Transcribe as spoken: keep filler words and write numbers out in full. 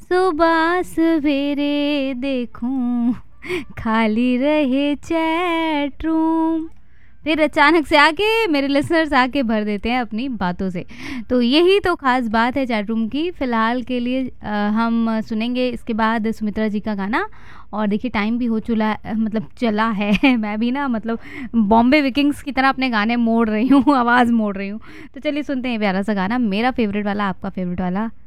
सुबह सवेरे देखूं खाली रहे चैट रूम, फिर अचानक से आके मेरे लिसनर्स आके भर देते हैं अपनी बातों से। तो यही तो ख़ास बात है चैट रूम की। फ़िलहाल के लिए अ, हम सुनेंगे इसके बाद सुमित्रा जी का गाना। और देखिए टाइम भी हो चुला मतलब चला है मैं भी ना मतलब बॉम्बे विकिंग्स की तरह अपने गाने मोड़ रही हूँ आवाज़ मोड़ रही हूँ। तो चलिए सुनते हैं प्यारा सा गाना, मेरा फ़ेवरेट वाला, आपका फ़ेवरेट वाला।